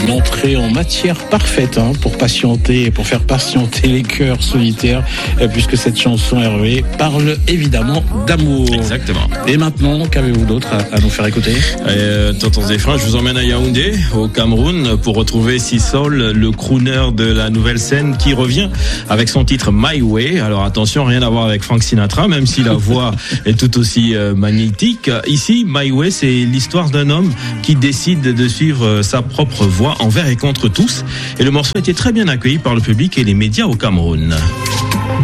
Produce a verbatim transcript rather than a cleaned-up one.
Une entrée en matière parfaite hein, pour patienter, pour faire patienter les cœurs solitaires, euh, puisque cette chanson Hervé parle évidemment d'amour. Exactement. Et maintenant, qu'avez-vous d'autre à, à nous faire écouter? euh, Tonton Zéphrin, je vous emmène à Yaoundé, au Cameroun, pour retrouver Sissol, le crooner de la nouvelle scène, qui revient avec son titre My Way. Alors attention, rien à voir avec Frank Sinatra, même si la voix est tout aussi euh, magnétique. Ici, My Way, c'est l'histoire d'un homme qui décide de suivre sa propre voie envers et contre tous. Et le morceau a été très bien accueilli par le public et les médias au Cameroun.